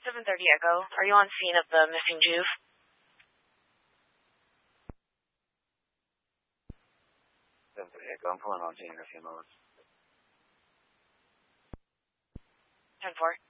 730 Echo. Are you on scene of the missing Juve? 730 Echo. I'm pulling on scene in a few moments. 10-4.